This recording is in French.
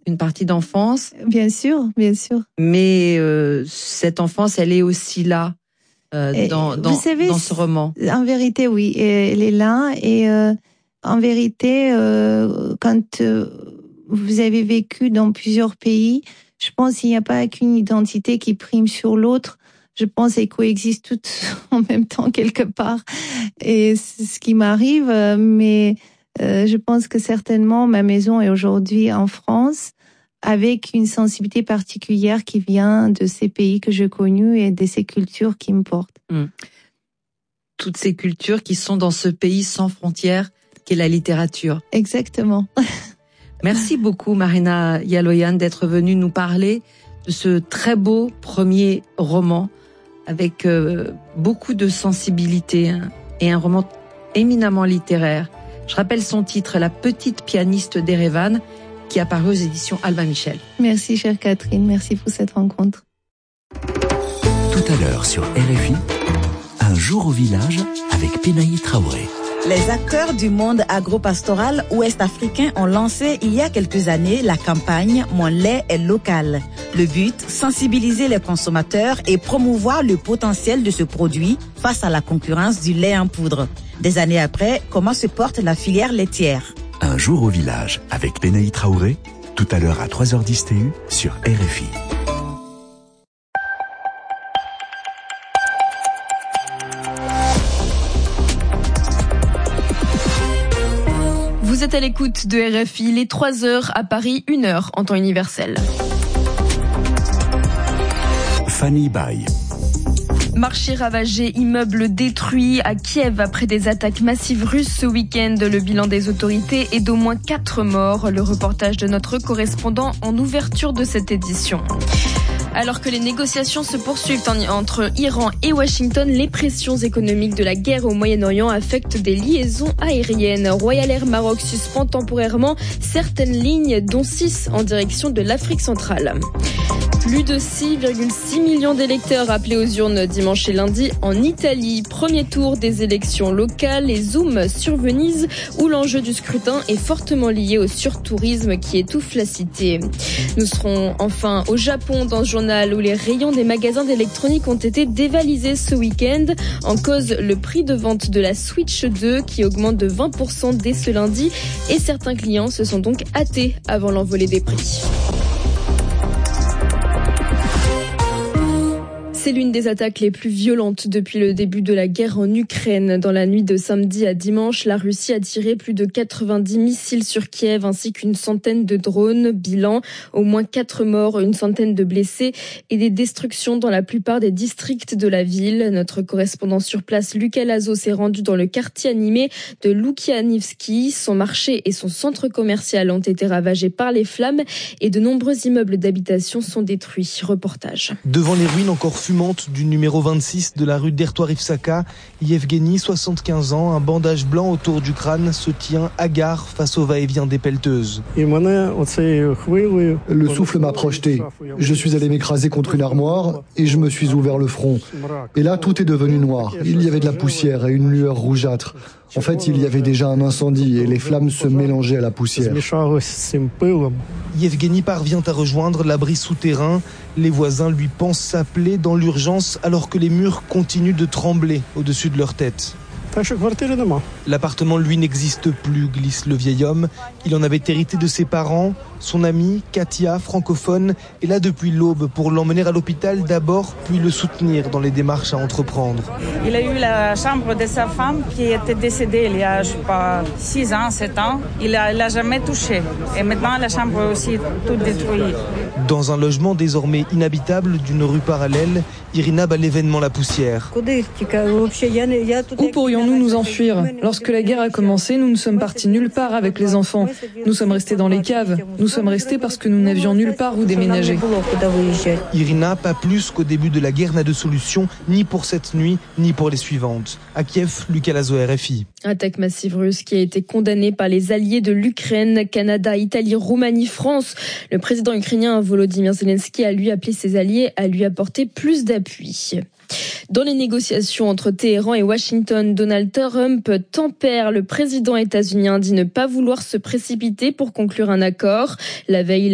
une partie d'enfance. Bien sûr, bien sûr. Mais cette enfance, elle est aussi là vous savez, dans ce roman. En vérité, oui, elle est là. Et en vérité, quand vous avez vécu dans plusieurs pays, je pense qu'il n'y a pas qu'une identité qui prime sur l'autre. Je pense qu'elles coexistent toutes en même temps quelque part. Et c'est ce qui m'arrive. Mais je pense que certainement ma maison est aujourd'hui en France avec une sensibilité particulière qui vient de ces pays que j'ai connus et de ces cultures qui me portent. Toutes ces cultures qui sont dans ce pays sans frontières qu'est la littérature. Exactement. Merci beaucoup Marina Yaloyan d'être venue nous parler de ce très beau premier roman avec beaucoup de sensibilité et un roman éminemment littéraire. Je rappelle son titre, La petite pianiste d'Erevan, qui a paru aux éditions Albin Michel. Merci chère Catherine, merci pour cette rencontre. Tout à l'heure sur RFI, un jour au village avec Pénaï Traoré. Les acteurs du monde agro-pastoral ouest-africain ont lancé il y a quelques années la campagne Mon lait est local. Le but, sensibiliser les consommateurs et promouvoir le potentiel de ce produit face à la concurrence du lait en poudre. Des années après, comment se porte la filière laitière? Un jour au village avec Pénaï Traoré, tout à l'heure à 3h10 TU sur RFI. Vous êtes à l'écoute de RFI, les 3h à Paris, 1h en temps universel. Fanny Baye. Marché ravagé, immeubles détruits à Kiev après des attaques massives russes ce week-end. Le bilan des autorités est d'au moins 4 morts. Le reportage de notre correspondant en ouverture de cette édition. Alors que les négociations se poursuivent entre Iran et Washington, les pressions économiques de la guerre au Moyen-Orient affectent des liaisons aériennes. Royal Air Maroc suspend temporairement certaines lignes, dont 6 en direction de l'Afrique centrale. Plus de 6,6 millions d'électeurs appelés aux urnes dimanche et lundi en Italie. Premier tour des élections locales et zoom sur Venise où l'enjeu du scrutin est fortement lié au surtourisme qui étouffe la cité. Nous serons enfin au Japon dans ce journal où les rayons des magasins d'électronique ont été dévalisés ce week-end. En cause, le prix de vente de la Switch 2 qui augmente de 20% dès ce lundi et certains clients se sont donc hâtés avant l'envolée des prix. C'est l'une des attaques les plus violentes depuis le début de la guerre en Ukraine. Dans la nuit de samedi à dimanche, la Russie a tiré plus de 90 missiles sur Kiev ainsi qu'une centaine de drones. Bilan, au moins 4 morts, une centaine de blessés et des destructions dans la plupart des districts de la ville. Notre correspondant sur place, Lucas Lazo, s'est rendu dans le quartier animé de Loukianivski. Son marché et son centre commercial ont été ravagés par les flammes et de nombreux immeubles d'habitation sont détruits. Reportage. Devant les ruines encore fumantes du numéro 26 de la rue d'Ertoirivsaka, Yevgeny, 75 ans, un bandage blanc autour du crâne, se tient hagard face au va-et-vient des pelleteuses. Le souffle m'a projeté. Je suis allé m'écraser contre une armoire et je me suis ouvert le front. Et là, tout est devenu noir. Il y avait de la poussière et une lueur rougeâtre. En fait, il y avait déjà un incendie et les flammes se mélangeaient à la poussière. Yevgeny parvient à rejoindre l'abri souterrain. Les voisins lui pensent sa plaie dans l'urgence alors que les murs continuent de trembler au-dessus de leur tête. L'appartement, lui, n'existe plus, glisse le vieil homme. Il en avait hérité de ses parents. Son amie, Katia, francophone, est là depuis l'aube pour l'emmener à l'hôpital d'abord, puis le soutenir dans les démarches à entreprendre. Il a eu la chambre de sa femme qui était décédée il y a, 6 ans, 7 ans. Il l'a jamais touchée. Et maintenant, la chambre est aussi toute détruite. Dans un logement désormais inhabitable d'une rue parallèle, Irina bat l'événement la poussière. Où pourrions-nous nous enfuir? Lorsque la guerre a commencé, nous ne sommes partis nulle part avec les enfants. Nous sommes restés dans les caves. Nous sommes restés parce que nous n'avions nulle part où déménager. Irina, pas plus qu'au début de la guerre, n'a de solution ni pour cette nuit, ni pour les suivantes. À Kiev, Lucas Lazo, RFI. Attaque massive russe qui a été condamnée par les alliés de l'Ukraine, Canada, Italie, Roumanie, France. Le président ukrainien Volodymyr Zelensky a lui appelé ses alliés à lui apporter plus d'appui. Dans les négociations entre Téhéran et Washington, Donald Trump tempère. Le président états-unien dit ne pas vouloir se précipiter pour conclure un accord. La veille,